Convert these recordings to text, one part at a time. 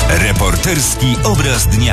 Reporterski obraz dnia.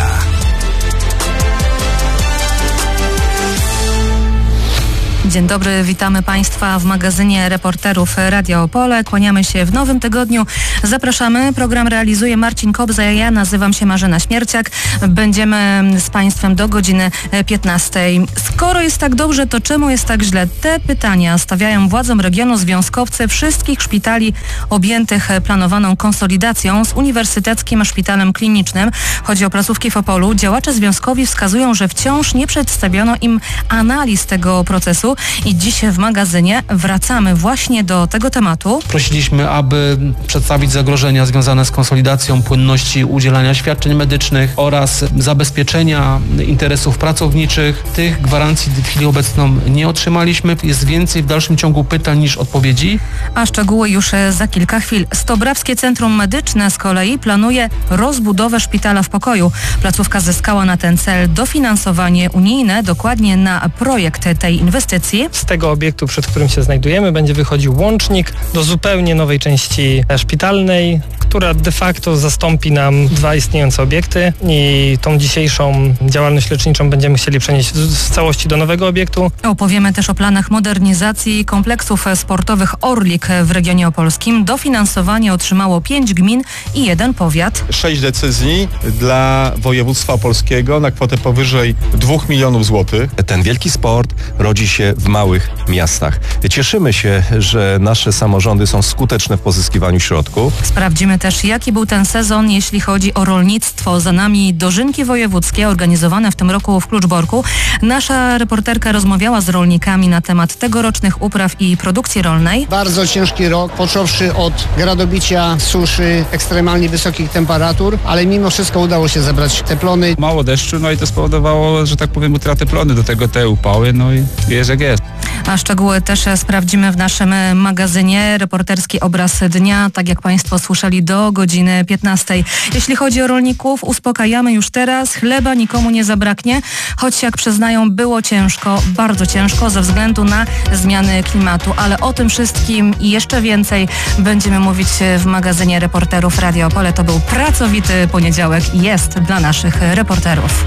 Dzień dobry, witamy Państwa w magazynie Reporterów Radia Opole. Kłaniamy się w nowym tygodniu. Zapraszamy. Program realizuje Marcin Kobza, ja nazywam się Marzena Śmierciak. Będziemy z Państwem do godziny 15. Skoro jest tak dobrze, to czemu jest tak źle? Te pytania stawiają władzom regionu związkowcy wszystkich szpitali objętych planowaną konsolidacją z Uniwersyteckim Szpitalem Klinicznym. Chodzi o placówki w Opolu. Działacze związkowi wskazują, że wciąż nie przedstawiono im analiz tego procesu. I dziś w magazynie wracamy właśnie do tego tematu. Prosiliśmy, aby przedstawić zagrożenia związane z konsolidacją płynności udzielania świadczeń medycznych oraz zabezpieczenia interesów pracowniczych. Tych gwarancji w chwili obecną nie otrzymaliśmy. Jest więcej w dalszym ciągu pytań niż odpowiedzi. A szczegóły już za kilka chwil. Stobrawskie Centrum Medyczne z kolei planuje rozbudowę szpitala w Pokoju. Placówka zyskała na ten cel dofinansowanie unijne, dokładnie na projekt tej inwestycji. Z tego obiektu, przed którym się znajdujemy, będzie wychodził łącznik do zupełnie nowej części szpitalnej, która de facto zastąpi nam dwa istniejące obiekty i tą dzisiejszą działalność leczniczą będziemy chcieli przenieść w całości do nowego obiektu. Opowiemy też o planach modernizacji kompleksów sportowych Orlik w regionie opolskim. Dofinansowanie otrzymało 5 gmin i 1 powiat. 6 decyzji dla województwa opolskiego na kwotę powyżej 2 milionów złotych. Ten wielki sport rodzi się w małych miastach. Cieszymy się, że nasze samorządy są skuteczne w pozyskiwaniu środków. Sprawdzimy też, jaki był ten sezon, jeśli chodzi o rolnictwo. Za nami dożynki wojewódzkie organizowane w tym roku w Kluczborku. Nasza reporterka rozmawiała z rolnikami na temat tegorocznych upraw i produkcji rolnej. Bardzo ciężki rok, począwszy od gradobicia, suszy, ekstremalnie wysokich temperatur, ale mimo wszystko udało się zebrać te plony. Mało deszczu, no i to spowodowało, że tak powiem, utratę plony, do tego te upały, no i jest jak jest. A szczegóły też sprawdzimy w naszym magazynie. Reporterski obraz dnia, tak jak Państwo słyszeli, do godziny 15. Jeśli chodzi o rolników, uspokajamy już teraz. Chleba nikomu nie zabraknie, choć jak przyznają, było ciężko, bardzo ciężko ze względu na zmiany klimatu. Ale o tym wszystkim i jeszcze więcej będziemy mówić w magazynie Reporterów Radia Opole. To był pracowity poniedziałek i jest dla naszych reporterów.